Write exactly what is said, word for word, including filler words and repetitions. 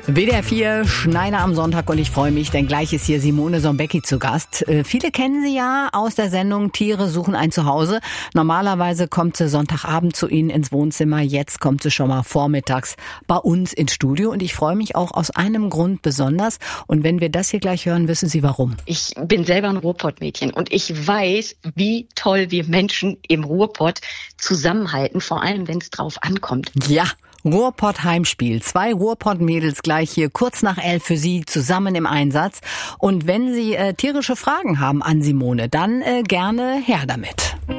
W D R vier, Schneider am Sonntag und ich freue mich, denn gleich ist hier Simone Sonbecki zu Gast. Äh, viele kennen sie ja aus der Sendung Tiere suchen ein Zuhause. Normalerweise kommt sie Sonntagabend zu Ihnen ins Wohnzimmer. Jetzt kommt sie schon mal vormittags bei uns ins Studio und ich freue mich auch aus einem Grund besonders. Und wenn wir das hier gleich hören, wissen Sie warum. Ich bin selber ein Ruhrpott-Mädchen und ich weiß, wie toll wir Menschen im Ruhrpott zusammenhalten, vor allem wenn es drauf ankommt. Ja. Ruhrpott-Heimspiel. Zwei Ruhrpott-Mädels gleich hier kurz nach elf für Sie zusammen im Einsatz. Und wenn Sie äh, tierische Fragen haben an Simone, dann äh, gerne her damit.